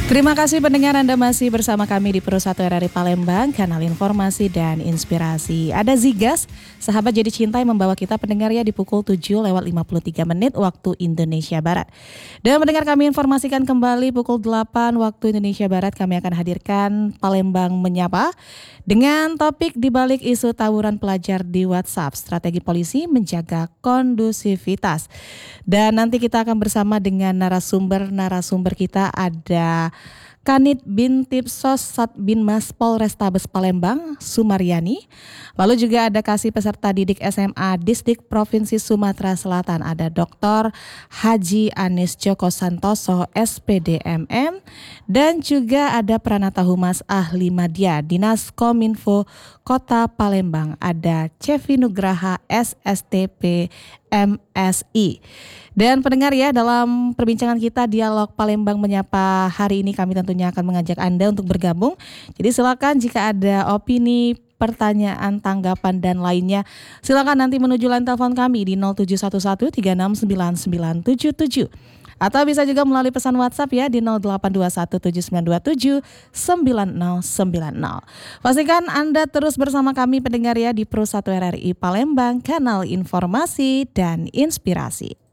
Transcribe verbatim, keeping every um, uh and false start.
Terima kasih pendengar, Anda masih bersama kami di Pro satu R R I Palembang, kanal informasi dan inspirasi. Ada Zigas, sahabat jadi cinta yang membawa kita pendengar ya di pukul tujuh lewat lima puluh tiga menit waktu Indonesia Barat. Dan pendengar, kami informasikan kembali pukul delapan waktu Indonesia Barat kami akan hadirkan Palembang Menyapa dengan topik dibalik isu tawuran pelajar di WhatsApp, strategi polisi menjaga kondusivitas. Dan nanti kita akan bersama dengan narasumber-narasumber kita, ada Kanit Bintipsos Satbinmas Polrestabes Palembang, Sumaryani. Lalu juga ada kasih peserta didik S M A Distrik Provinsi Sumatera Selatan, ada Doktor Haji Anis Joko Santoso, S P D M M. Dan juga ada Pranata Humas Ahli Madya, Dinas Kominfo Kota Palembang, ada Cevi Nugraha, S S T P M S I. Dan pendengar ya, dalam perbincangan kita Dialog Palembang Menyapa hari ini kami tentunya akan mengajak Anda untuk bergabung. Jadi silakan jika ada opini, pertanyaan, tanggapan dan lainnya, silakan nanti menuju line telepon kami di nol tujuh satu satu tiga enam sembilan sembilan tujuh tujuh. Atau bisa juga melalui pesan WhatsApp ya di nol delapan dua satu tujuh sembilan dua tujuh sembilan nol sembilan nol. Pastikan Anda terus bersama kami pendengar ya di Pro satu R R I Palembang, kanal informasi dan inspirasi.